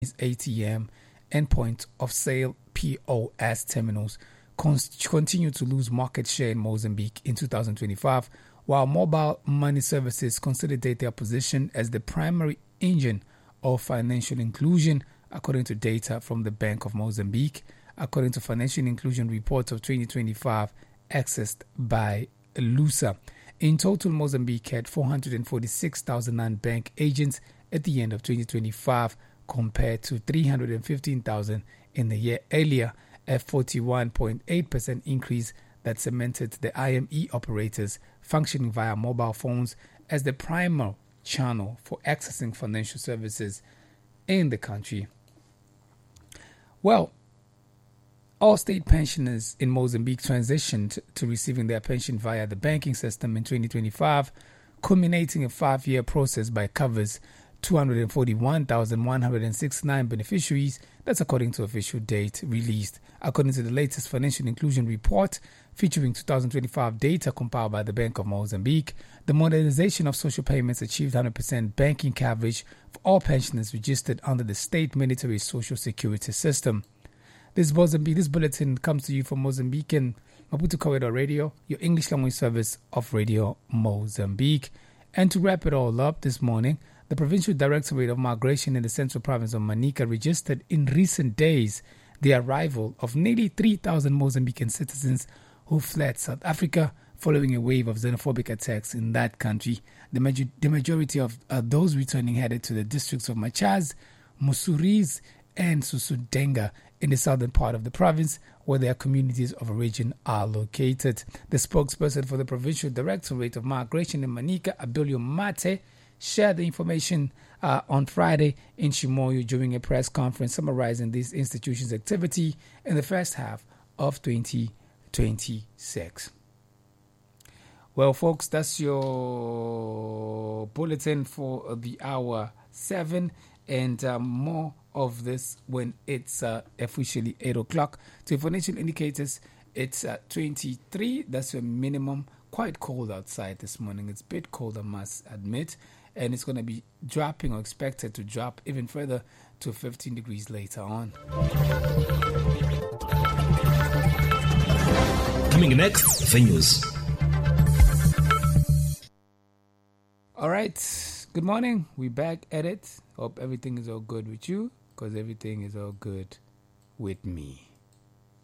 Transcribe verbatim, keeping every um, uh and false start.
A T M and point of sale P O S terminals con- continue to lose market share in Mozambique in two thousand twenty-five, while mobile money services consolidate their position as the primary engine of financial inclusion, according to data from the Bank of Mozambique, according to Financial Inclusion Report of twenty twenty-five accessed by LUSA. In total, Mozambique had four hundred forty-six thousand non-bank agents at the end of twenty twenty-five, compared to three hundred fifteen thousand in the year earlier, a forty-one point eight percent increase that cemented the I M E operators functioning via mobile phones as the primary channel for accessing financial services in the country. Well, all state pensioners in Mozambique transitioned to receiving their pension via the banking system in twenty twenty-five, culminating a five-year process by covers two hundred forty-one thousand one hundred sixty-nine beneficiaries. That's according to official date released. According to the latest Financial Inclusion Report, featuring two thousand twenty-five data compiled by the Bank of Mozambique, the modernization of social payments achieved one hundred percent banking coverage for all pensioners registered under the state military social security system. This Mozambique, this bulletin comes to you from Mozambican Maputo Corridor Radio, your English language service of Radio Mozambique. And to wrap it all up this morning, the Provincial Directorate of Migration in the Central Province of Manica registered in recent days the arrival of nearly three thousand Mozambican citizens who fled South Africa following a wave of xenophobic attacks in that country. The, major- the majority of uh, those returning headed to the districts of Machaz, Mussuriz, and Susudenga in the southern part of the province, where their communities of origin are located. The spokesperson for the Provincial Directorate of Migration in Manica, Abilio Mate, shared the information uh, on Friday in Chimoio during a press conference summarizing this institution's activity in the first half of twenty twenty-six. Well, folks, that's your bulletin for the hour seven, and uh, more of this when it's uh, officially eight o'clock. To financial indicators, it's uh, twenty-three. That's your minimum. Quite cold outside this morning. It's a bit cold, I must admit. And it's going to be dropping, or expected to drop even further to fifteen degrees later on. Coming next, the news. All right. Good morning. We're back at it. Hope everything is all good with you, because everything is all good with me.